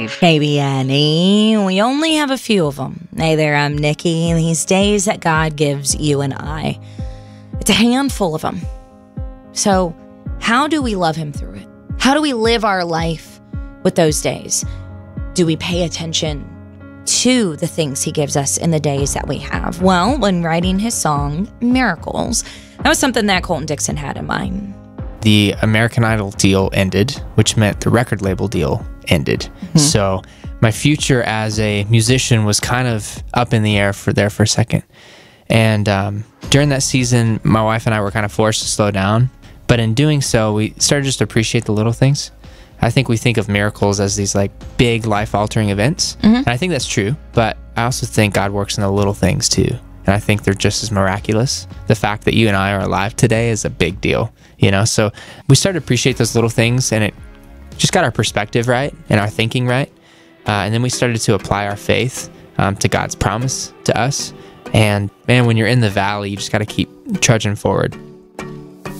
Baby Annie, we only have a few of them. Hey there, I'm Nikki. These days that God gives you and I, it's a handful of them. So how do we love him through it? How do we live our life with those days? Do we pay attention to the things he gives us in the days that we have? Well, when writing his song, Miracles, that was something that Colton Dixon had in mind. The American Idol deal ended, which meant the record label deal ended. So my future as a musician was kind of up in the air for a second. And during that season, my wife and I were kind of forced to slow down. But in doing so, we started just to appreciate the little things. I think we think of miracles as these like big life-altering events. And I think that's true, but I also think God works in the little things too. And I think they're just as miraculous. The fact that you and I are alive today is a big deal, you know? So we started to appreciate those little things, and it just got our perspective right and our thinking right. And then we started to apply our faith to God's promise to us. And man, when you're in the valley, you just got to keep trudging forward.